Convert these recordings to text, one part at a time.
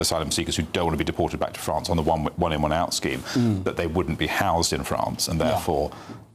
asylum seekers who don't want to be deported back to France on the one in, one out scheme, that they wouldn't be housed in France, and therefore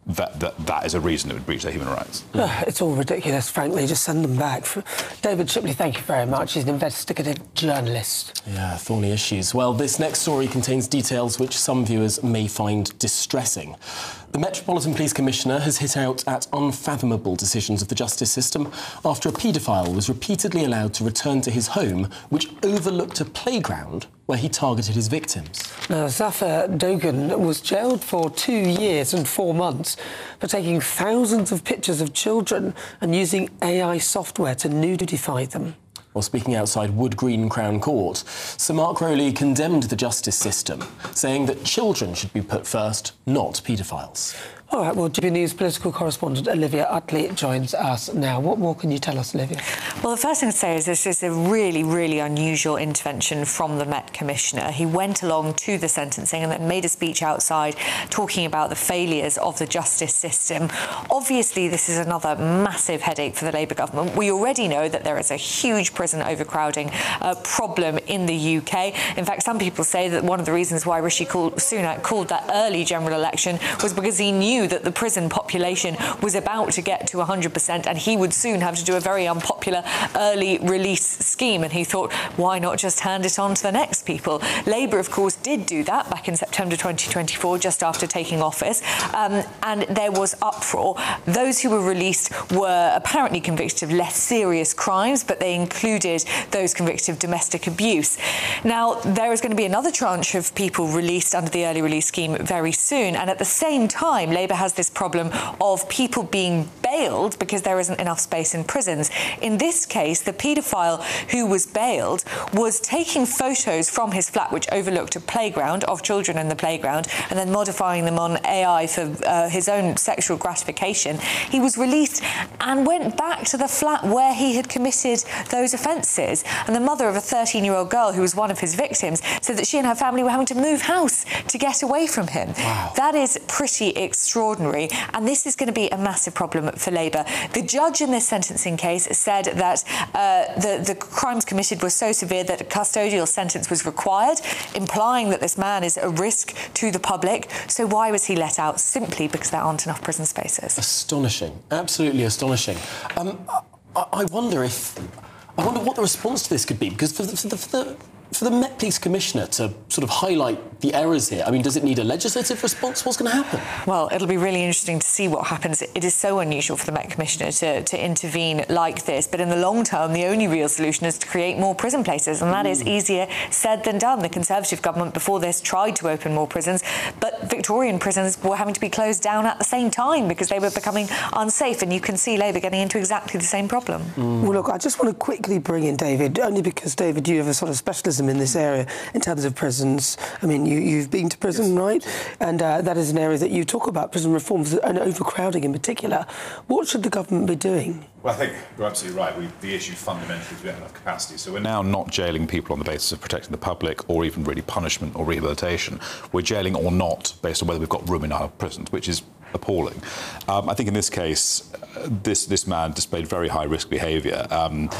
that is a reason it would breach their human rights. It's all ridiculous, frankly. Just send them back. David Shipley, thank you very much. He's an investigative journalist. Yeah, thorny issues. Well, this next story contains details which some viewers may find distressing. The Metropolitan Police Commissioner has hit out at unfathomable decisions of the justice system after a paedophile was repeatedly allowed to return to his home, which overlooked a playground where he targeted his victims. Now, Zafar Dogan was jailed for 2 years and 4 months for taking thousands of pictures of children and using AI software to nudify them. Well, speaking outside Wood Green Crown Court, Sir Mark Rowley condemned the justice system, saying that children should be put first, not paedophiles. All right, well, GB News political correspondent Olivia Utley joins us now. What more can you tell us, Olivia? Well, the first thing to say is this is a really, really unusual intervention from the Met Commissioner. He went along to the sentencing and then made a speech outside talking about the failures of the justice system. Obviously, this is another massive headache for the Labour government. We already know that there is a huge prison overcrowding problem in the UK. In fact, some people say that one of the reasons why Rishi Sunak called that early general election was because he knew that the prison population was about to get to 100% and he would soon have to do a very unpopular early release scheme, and he thought, why not just hand it on to the next people? Labour, of course, did do that back in September 2024, just after taking office, and there was uproar. Those who were released were apparently convicted of less serious crimes, but they included those convicted of domestic abuse. Now, there is going to be another tranche of people released under the early release scheme very soon, and at the same time, Labour has this problem of people being bailed because there isn't enough space in prisons. In this case, the paedophile who was bailed was taking photos from his flat, which overlooked a playground, of children in the playground, and then modifying them on AI for his own sexual gratification. He was released and went back to the flat where he had committed those offences. And the mother of a 13-year-old girl who was one of his victims said that she and her family were having to move house to get away from him. Wow. That is pretty extraordinary, and this is going to be a massive problem for Labour. The judge in this sentencing case said that the crimes committed were so severe that a custodial sentence was required, implying that this man is a risk to the public. So why was he let out? Simply because there aren't enough prison spaces. Astonishing. Absolutely astonishing. I wonder what the response to this could be, because for the Met Police Commissioner to sort of highlight the errors here, I mean, does it need a legislative response? What's going to happen? Well, it'll be really interesting to see what happens. It is so unusual for the Met Commissioner to intervene like this, but in the long term, the only real solution is to create more prison places, and that is easier said than done. The Conservative government before this tried to open more prisons, but Victorian prisons were having to be closed down at the same time because they were becoming unsafe, and you can see Labour getting into exactly the same problem. Well, look, I just want to quickly bring in David, only because, David, you have a sort of specialism in this area in terms of prisons. I mean, you've been to prison, yes, right? And that is an area that you talk about, prison reforms and overcrowding in particular. What should the government be doing? Well, I think you're absolutely right. The issue fundamentally is we don't have enough capacity. So we're now not jailing people on the basis of protecting the public or even really punishment or rehabilitation. We're jailing or not based on whether we've got room in our prisons, which is appalling. I think in this case, this man displayed very high-risk behaviour.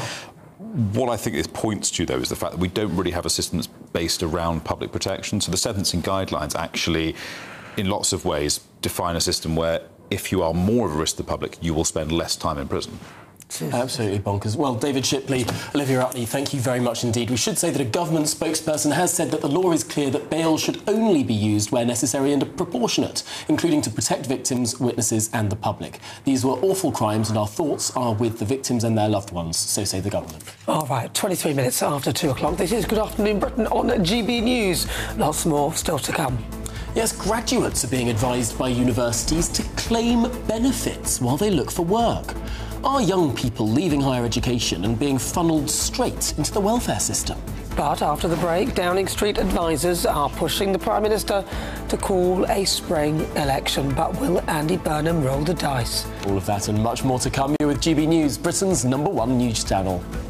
What I think this points to, though, is the fact that we don't really have a system that's based around public protection. So the sentencing guidelines actually, in lots of ways, define a system where if you are more of a risk to the public, you will spend less time in prison. Absolutely bonkers. Well, David Shipley, Olivia Utley, thank you very much indeed. We should say that a government spokesperson has said that the law is clear that bail should only be used where necessary and proportionate, including to protect victims, witnesses and the public. These were awful crimes and our thoughts are with the victims and their loved ones, so say the government. All right, 23 minutes after 2 o'clock. This is Good Afternoon Britain on GB News. Lots more still to come. Yes, graduates are being advised by universities to claim benefits while they look for work. Are young people leaving higher education and being funnelled straight into the welfare system? But after the break, Downing Street advisers are pushing the Prime Minister to call a spring election. But will Andy Burnham roll the dice? All of that and much more to come. You're with GB News, Britain's #1 news channel.